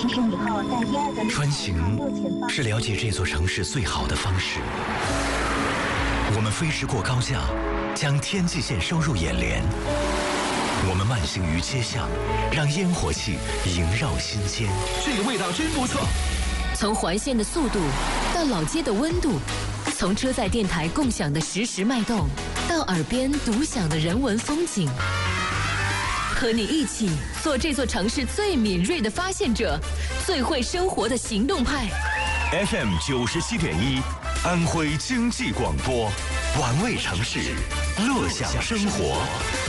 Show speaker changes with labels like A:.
A: 其实以后在第二个
B: 穿行是了解这座城市最好的方式。我们飞驰过高架，将天际线收入眼帘。我们慢行于街巷，让烟火气萦绕心间。
C: 这个味道真不错。
D: 从环线的速度到老街的温度，从车载电台共享的实时脉动，到耳边独享的人文风景。和你一起做这座城市最敏锐的发现者，最会生活的行动派。
E: FM 97.1，安徽经济广播，玩味城市，乐享生活。